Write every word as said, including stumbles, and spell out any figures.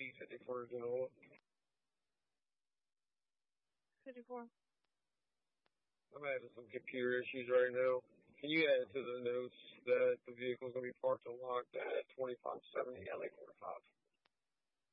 D fifty-four Genoa. fifty-four. I'm having some computer issues right now. Can you add to the notes that the vehicle is going to be parked and locked at twenty-five seventy L A forty-five?